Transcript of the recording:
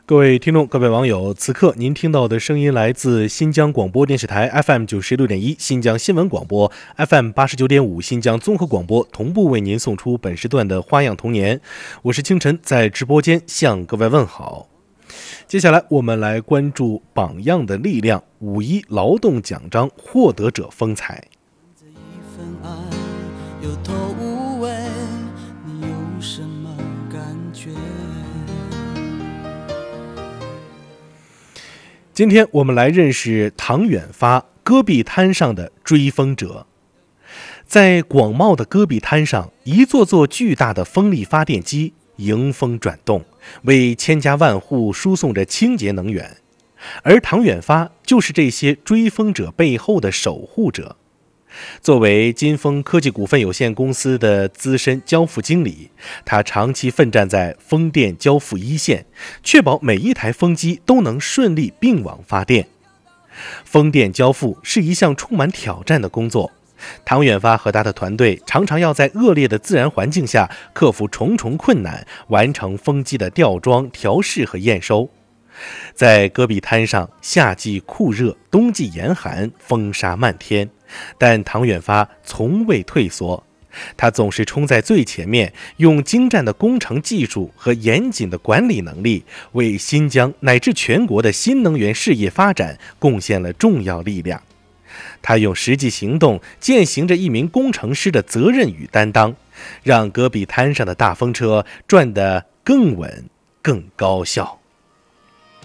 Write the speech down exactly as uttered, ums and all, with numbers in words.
各位听众，各位网友，此刻您听到的声音来自新疆广播电视台 F M 九十六点一，新疆新闻广播 F M 八十九点五，新疆综合广播同步为您送出本时段的花样童年。我是清晨，在直播间向各位问好。接下来我们来关注榜样的力量，五一劳动奖章获得者风采。 这一份爱有头无尾，你有什么感觉？ 今天我们来认识唐远发，戈壁滩上的追风者。在广袤的戈壁滩上，一座座巨大的风力发电机迎风转动，为千家万户输送着清洁能源。而唐远发就是这些追风者背后的守护者。作为金风科技股份有限公司的资深交付经理，他长期奋战在风电交付一线，确保每一台风机都能顺利并网发电。风电交付是一项充满挑战的工作，唐远发和他的团队常常要在恶劣的自然环境下克服重重困难，完成风机的吊装、调试和验收。在戈壁滩上，夏季酷热，冬季严寒，风沙漫天，但唐远发从未退缩，他总是冲在最前面，用精湛的工程技术和严谨的管理能力，为新疆乃至全国的新能源事业发展贡献了重要力量。他用实际行动践行着一名工程师的责任与担当，让戈壁滩上的大风车转得更稳、更高效。